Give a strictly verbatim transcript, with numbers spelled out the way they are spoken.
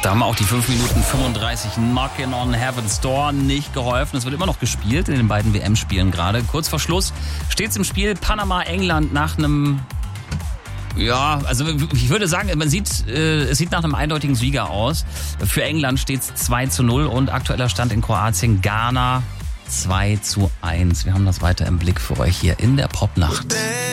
Da haben auch die fünf Minuten fünfunddreißig Knockin' on Heaven's Door nicht geholfen. Es wird immer noch gespielt in den beiden W M-Spielen gerade. Kurz vor Schluss steht es im Spiel Panama-England nach einem, ja, also ich würde sagen, man sieht, äh, es sieht nach einem eindeutigen Sieger aus. Für England steht es zwei zu null und aktueller Stand in Kroatien, Ghana zwei zu eins. Wir haben das weiter im Blick für euch hier in der Popnacht.